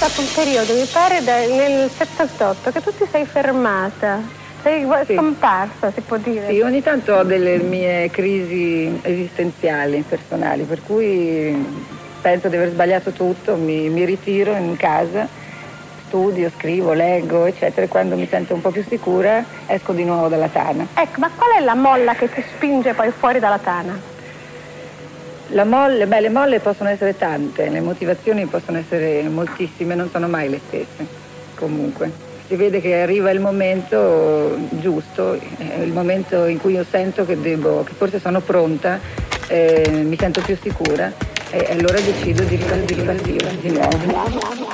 stato un periodo, mi pare nel 78, che tu ti sei fermata. Sei scomparsa, si può dire. Sì, ogni tanto ho delle mie crisi esistenziali, personali, per cui penso di aver sbagliato tutto, mi ritiro in casa, studio, scrivo, leggo, eccetera, e quando mi sento un po' più sicura esco di nuovo dalla tana. Ecco, ma qual è la molla che ti spinge poi fuori dalla tana? Le molle possono essere tante, le motivazioni possono essere moltissime, non sono mai le stesse, comunque. Si vede che arriva il momento giusto, il momento in cui io sento che forse sono pronta, mi sento più sicura e allora decido di ripartire di nuovo.